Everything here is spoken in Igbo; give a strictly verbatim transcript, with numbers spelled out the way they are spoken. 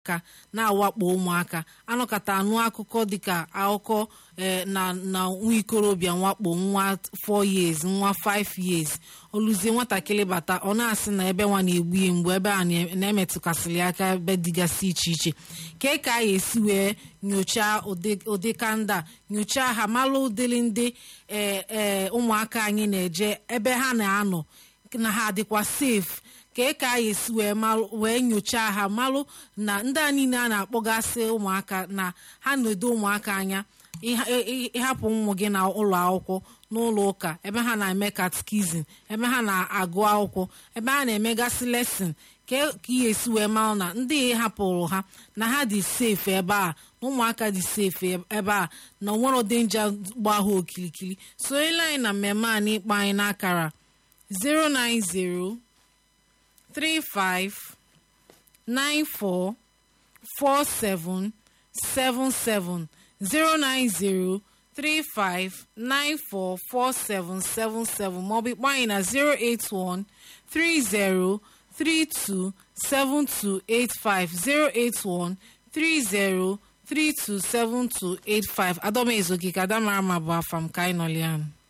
aka na-awakpo ụmụaka anọkọta anụ akụkọ dịka akụkọ na na nwa ikorobịa nwakpo nwa four years nwa five years oluzie nwatakịrị bata ọ na-asị na ebe nwa na-egbu ya mgbe ebe a na-emetụkasịrị aka ebe dịgasị iche iche ka ka a esi wee nyochaa ụdịka ndị a nyochaa ha malụ ụdịrị ndị ee ụmụaka anyị na-eje ebe ha na-anọ na ha dịkwa safe ka ka a esi wee wee nyochaa ha malụ na ndị a niile a na-akpọgasị ụmụaka na ha na-edo ụmụaka anya ịhapụ ụmụ gị na ụlọ akwụkwọ n'ụlọ ụka ebe ha na-eme katikizim ebe ha na-agụ akwụkwọ ebe ha na-emegasị lesin ka ihe esi wee mara na ndị hapụrụ ha na ha dị safe ebe a na ụmụaka dị safe ebe a na onwere denja gba ha okirikiri sonyela anyị na mmemme a n'ịkpọ anyị n'akara zero nine zero three five nine four four seven seven seven zero nine zero three five nine four four seven seven seven maọbụ ịkpọ anyị na zero eight one three zero three two seven two eight five zero eight one three zero three two seven two eight five Adọma Ezogi ka Adamara ma bụ afam ka anyị nọlianụ